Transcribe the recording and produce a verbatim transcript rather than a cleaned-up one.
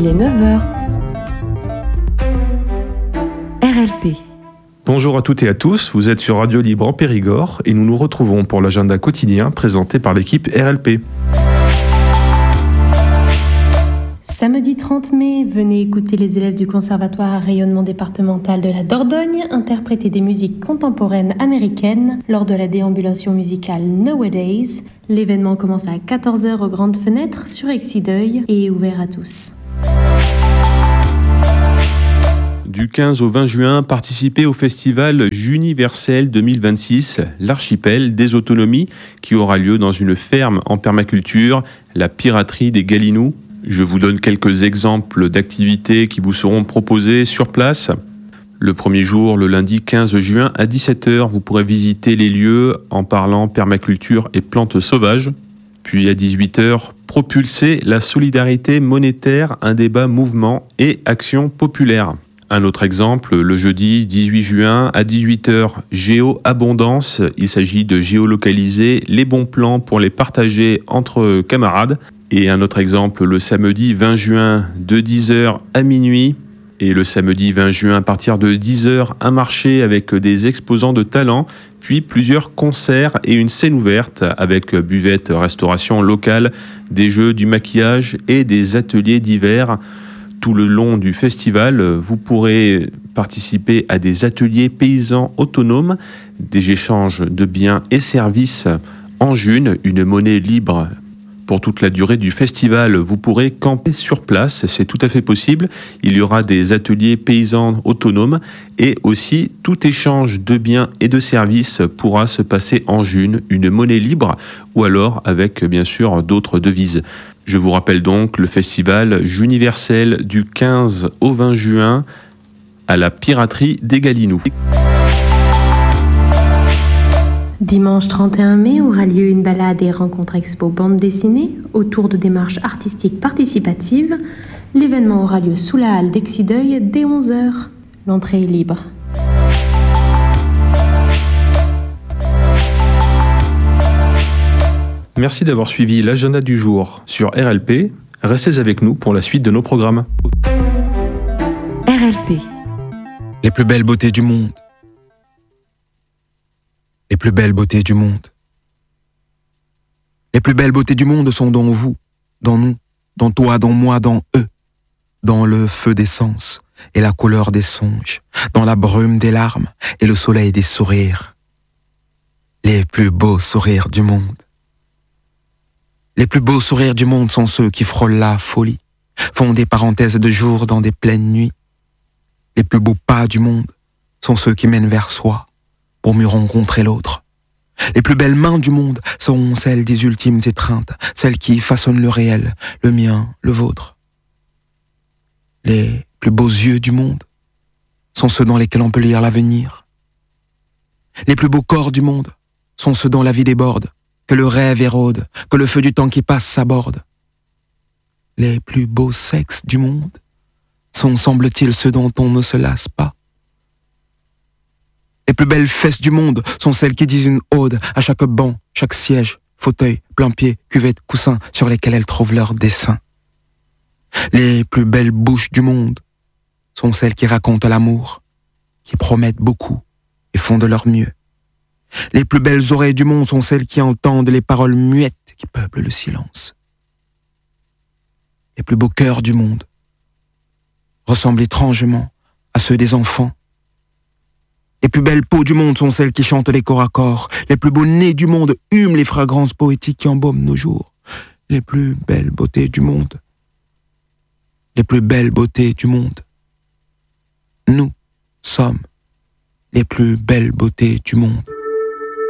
Il est neuf heures. R L P. Bonjour à toutes et à tous, vous êtes sur Radio Libre en Périgord et nous nous retrouvons pour l'agenda quotidien présenté par l'équipe R L P. Samedi trente mai, venez écouter les élèves du Conservatoire à rayonnement départemental de la Dordogne interpréter des musiques contemporaines américaines lors de la déambulation musicale Nowadays. L'événement commence à quatorze heures aux Grandes Fenêtres sur Exideuil et est ouvert à tous. Du quinze au vingt juin, participez au festival Juniversel deux mille vingt-six, l'archipel des autonomies, qui aura lieu dans une ferme en permaculture, la piraterie des Galinous. Je vous donne quelques exemples d'activités qui vous seront proposées sur place. Le premier jour, le lundi quinze juin à dix-sept heures, vous pourrez visiter les lieux en parlant permaculture et plantes sauvages. Puis à dix-huit heures, propulser la solidarité monétaire, un débat mouvement et action populaire. Un autre exemple, le jeudi dix-huit juin à dix-huit heures, Géo-Abondance. Il s'agit de géolocaliser les bons plans pour les partager entre camarades. Et un autre exemple, le samedi vingt juin de dix heures à minuit. Et le samedi vingt juin à partir de dix heures, un marché avec des exposants de talents, puis plusieurs concerts et une scène ouverte avec buvette, restauration locale, des jeux, du maquillage et des ateliers divers. Tout le long du festival, vous pourrez participer à des ateliers paysans autonomes, des échanges de biens et services en june, une monnaie libre. Pour toute la durée du festival, vous pourrez camper sur place, c'est tout à fait possible. Il y aura des ateliers paysans autonomes et aussi tout échange de biens et de services pourra se passer en june, une monnaie libre ou alors avec bien sûr d'autres devises. Je vous rappelle donc le festival Juniversel du quinze au vingt juin à la piraterie des Galinous. Dimanche trente et un mai aura lieu une balade et rencontre expo bande dessinée autour de démarches artistiques participatives. L'événement aura lieu sous la halle d'Exideuil dès onze heures. L'entrée est libre. Merci d'avoir suivi l'agenda du jour sur R L P. Restez avec nous pour la suite de nos programmes. R L P. Les plus belles beautés du monde. Les plus belles beautés du monde. Les plus belles beautés du monde sont dans vous, dans nous, dans toi, dans moi, dans eux, dans le feu des sens et la couleur des songes, dans la brume des larmes et le soleil des sourires. Les plus beaux sourires du monde. Les plus beaux sourires du monde sont ceux qui frôlent la folie, font des parenthèses de jour dans des pleines nuits. Les plus beaux pas du monde sont ceux qui mènent vers soi, pour mieux rencontrer l'autre. Les plus belles mains du monde sont celles des ultimes étreintes, celles qui façonnent le réel, le mien, le vôtre. Les plus beaux yeux du monde sont ceux dans lesquels on peut lire l'avenir. Les plus beaux corps du monde sont ceux dont la vie déborde, que le rêve érode, que le feu du temps qui passe s'aborde. Les plus beaux sexes du monde sont, semble-t-il, ceux dont on ne se lasse pas. Les plus belles fesses du monde sont celles qui disent une ode à chaque banc, chaque siège, fauteuil, plain-pied, cuvette, coussin sur lesquels elles trouvent leur dessin. Les plus belles bouches du monde sont celles qui racontent l'amour, qui promettent beaucoup et font de leur mieux. Les plus belles oreilles du monde sont celles qui entendent les paroles muettes qui peuplent le silence. Les plus beaux cœurs du monde ressemblent étrangement à ceux des enfants. Les plus belles peaux du monde sont celles qui chantent les corps à corps. Les plus beaux nez du monde hument les fragrances poétiques qui embaument nos jours. Les plus belles beautés du monde. Les plus belles beautés du monde. Nous sommes les plus belles beautés du monde.